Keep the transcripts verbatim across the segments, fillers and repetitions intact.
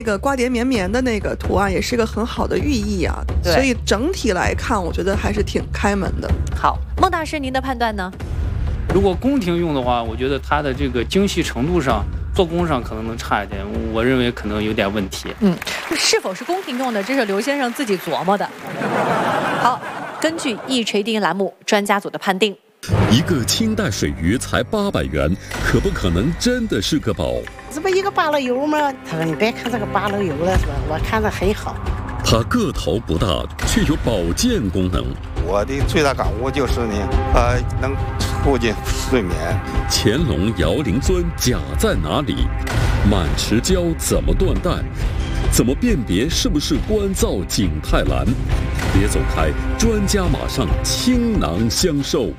那个瓜蝶绵绵的那个图案也是一个很好的寓意啊，所以整体来看，我觉得还是挺开门的。 好，孟大师，您的判断呢？ 如果宫廷用的话，我觉得它的这个精细程度上、做工上可能能差一点，我认为可能有点问题。 嗯，是否是宫廷用的，这是刘先生自己琢磨的。好，根据一锤定音栏目专家组的判定， 一个清代水鱼才八百元，可不可能真的是个宝？ 这不一个芭乐油吗？他说你别看这个芭乐油了，是吧？我看着很好。 它个头不大，却有保健功能。 我的最大感悟就是呢，呃，能促进睡眠。 乾隆摇铃尊假在哪里？满池胶怎么断代？怎么辨别是不是官造景泰蓝？别走开，专家马上倾囊相授。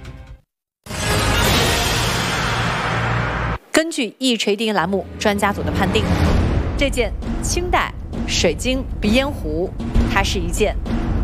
根据一锤定音栏目专家组的判定，这件清代水晶鼻烟壶，它是一件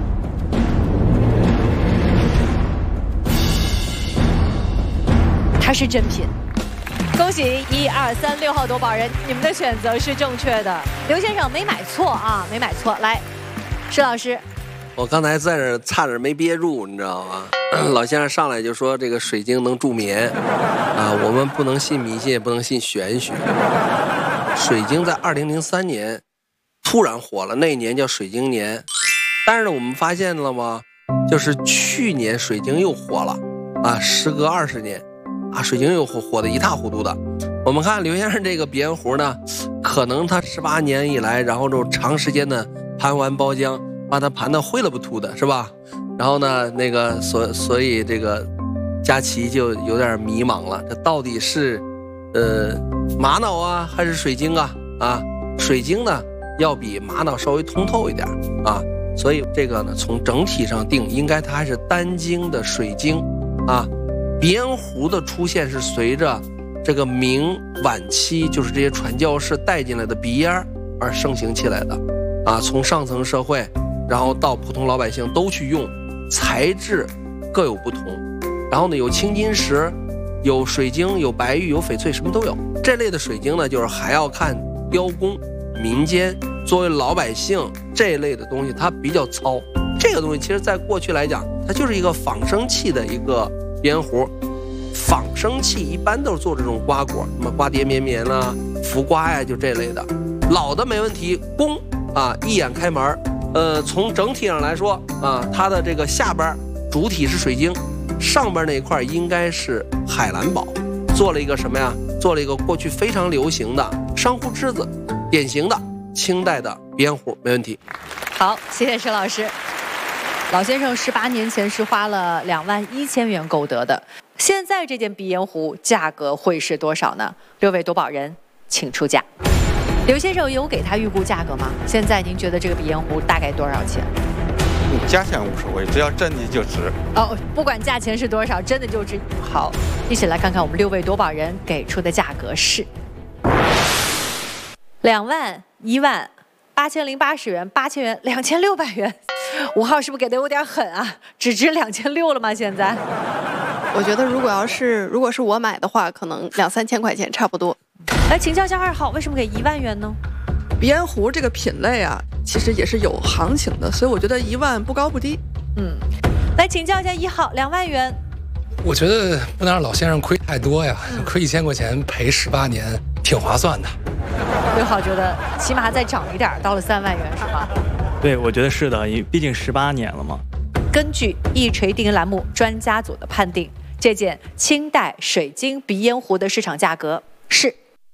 它是真品。恭喜一二三六号夺宝人，你们的选择是正确的。刘先生没买错啊，没买错。来，施老师， 我刚才在这差点没憋住，你知道吗？老先生上来就说这个水晶能助眠啊，我们不能信迷信，也不能信玄学。水晶在二零零三年突然火了，那一年叫水晶年。但是呢，我们发现了吗？就是去年水晶又火了啊，时隔二十年啊，水晶又火火得一塌糊涂的。我们看刘先生这个鼻烟壶呢，可能他十八年以来，然后就长时间的盘完包浆，把它盘得灰了不秃的，是吧？然后呢，那个所所以这个佳琪就有点迷茫了，这到底是呃玛瑙啊还是水晶啊？啊，水晶呢要比玛瑙稍微通透一点啊，所以这个呢从整体上定，应该它还是单晶的水晶啊。鼻烟壶的出现是随着这个明晚期，就是这些传教士带进来的鼻烟而盛行起来的啊，从上层社会，然后到普通老百姓都去用。材质各有不同，然后呢有青金石，有水晶，有白玉，有翡翠，什么都有。这类的水晶呢，就是还要看雕工，民间作为老百姓这一类的东西它比较糙。这个东西其实在过去来讲，它就是一个仿生器的一个鼻烟壶。仿生器一般都是做这种瓜果，什么瓜蝶绵绵啊、浮瓜呀，就这类的。老的没问题，工啊一眼开门。呃，从整体上来说啊，它的这个下边主体是水晶，上边那一块应该是海蓝宝，做了一个什么呀？做了一个过去非常流行的珊瑚枝子，典型的清代的鼻烟壶，没问题。 好，谢谢施老师。老先生十八年前是花了两万一千元购得的，现在这件鼻烟壶价格会是多少呢？六位夺宝人，请出价。刘先生有给他预估价格吗？现在您觉得这个鼻烟壶大概多少钱？ 价钱无所谓，只要真的就值。 哦，不管价钱是多少，真的就值。好，一起来看看我们六位夺宝人给出的价格是两万、一万、八千零八十元、八千元、两千六百元。五号是不是给的有点狠啊？只值两千六了吗？现在？ 我觉得如果要是如果是我买的话，可能两三千块钱差不多。 来请教一下二号，为什么给一万元呢？ 鼻烟壶这个品类啊，其实也是有行情的，所以我觉得一万不高不低。 嗯，来请教一下一号，两万元。 我觉得不能让老先生亏太多呀，嗯、亏一千块钱赔十八年，挺划算的。 六号觉得起码再涨一点，到了三万元是吗？ 对，我觉得是的，因为毕竟十八年了嘛。 根据一锤定音栏目专家组的判定，这件清代水晶鼻烟壶的市场价格是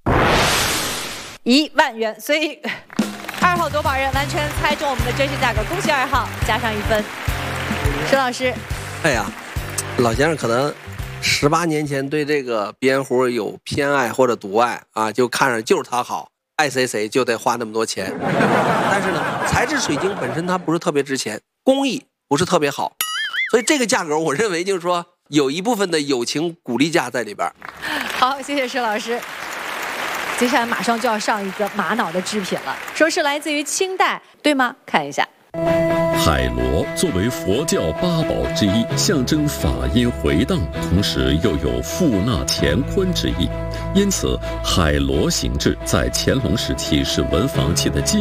一万元，所以二号夺宝人完全猜中我们的真实价格，恭喜二号，加上一分。施老师， 哎呀，老先生可能十八年前对这个鼻烟壶有偏爱或者独爱啊，就看着就是它好，爱谁谁就得花那么多钱。但是呢，材质水晶本身它不是特别值钱，工艺不是特别好，所以这个价格我认为就是说有一部分的友情鼓励价在里边。 好，谢谢施老师。接下来马上就要上一个玛瑙的制品了，说是来自于清代，对吗？看一下。 海螺作为佛教八宝之一，象征法音回荡，同时又有富纳乾坤之意，因此海螺形制在乾隆时期是文房器的基